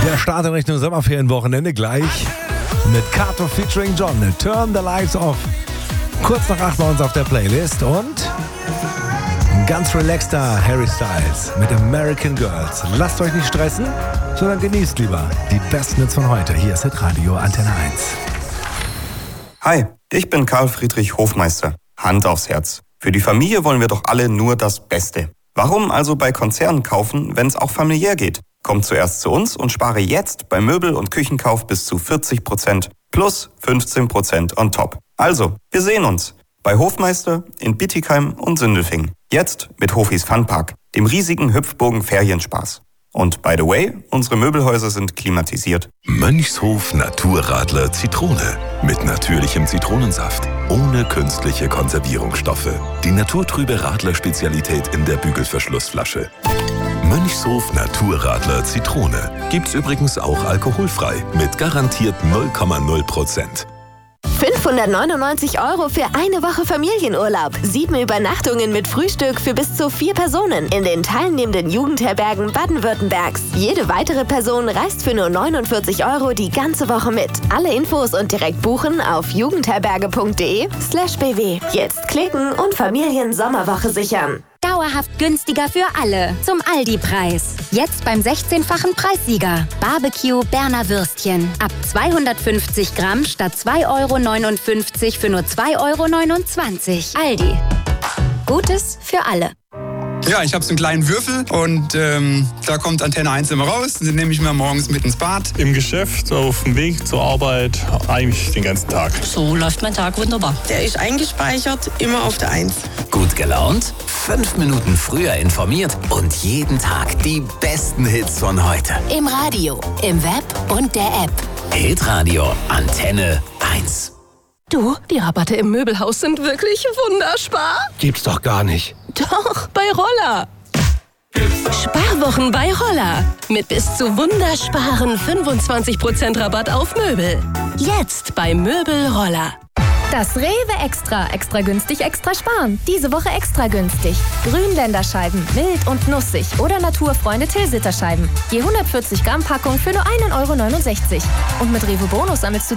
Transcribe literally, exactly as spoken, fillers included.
Der Start in Richtung Sommerferienwochenende gleich mit Kato featuring John. Turn the Lights Off. Kurz nach acht bei uns auf der Playlist und ein ganz relaxter Harry Styles mit American Girls. Lasst euch nicht stressen, sondern genießt lieber die besten Hits von heute. Hier ist Hitradio Antenne eins. Hi, ich bin Karl Friedrich Hofmeister. Hand aufs Herz. Für die Familie wollen wir doch alle nur das Beste. Warum also bei Konzernen kaufen, wenn es auch familiär geht? Komm zuerst zu uns und spare jetzt bei Möbel- und Küchenkauf bis zu vierzig Prozent plus fünfzehn Prozent on top. Also, wir sehen uns bei Hofmeister in Bietigheim und Sindelfingen. Jetzt mit Hofis Funpark, dem riesigen Hüpfburgen Ferienspaß. Und by the way, unsere Möbelhäuser sind klimatisiert. Mönchshof Naturradler Zitrone. Mit natürlichem Zitronensaft. Ohne künstliche Konservierungsstoffe. Die naturtrübe Radler-Spezialität in der Bügelverschlussflasche. Mönchshof Naturradler Zitrone. Gibt's übrigens auch alkoholfrei. Mit garantiert null Komma null Prozent. fünfhundertneunundneunzig Euro für eine Woche Familienurlaub. Sieben Übernachtungen mit Frühstück für bis zu vier Personen in den teilnehmenden Jugendherbergen Baden-Württembergs. Jede weitere Person reist für nur neunundvierzig Euro die ganze Woche mit. Alle Infos und direkt buchen auf jugendherberge.de slash bw. Jetzt klicken und Familien-Sommerwoche sichern. Dauerhaft günstiger für alle. Zum Aldi-Preis. Jetzt beim sechzehnfachen Preissieger. Barbecue Berner Würstchen. Ab zweihundertfünfzig Gramm statt zwei Euro neunundfünfzig für nur zwei Euro neunundzwanzig. Aldi. Gutes für alle. Ja, ich habe so einen kleinen Würfel und ähm, da kommt Antenne eins immer raus. Den nehme ich mir morgens mit ins Bad. Im Geschäft, auf dem Weg zur Arbeit, eigentlich den ganzen Tag. So läuft mein Tag wunderbar. Der ist eingespeichert, immer auf der eins. Gut gelaunt, fünf Minuten früher informiert und jeden Tag die besten Hits von heute. Im Radio, im Web und der App. Hitradio Antenne eins. Du, die Rabatte im Möbelhaus sind wirklich wunderspar. Gibt's doch gar nicht. Doch, bei Roller. Sparwochen bei Roller. Mit bis zu wundersparen fünfundzwanzig Prozent Rabatt auf Möbel. Jetzt bei Möbel Roller. Das Rewe Extra. Extra günstig, extra sparen. Diese Woche extra günstig. Grünländerscheiben, mild und nussig oder Naturfreunde Tilsiter Scheiben. Je hundertvierzig Gramm Packung für nur einen Euro neunundsechzig. Und mit Rewe Bonus sammelst du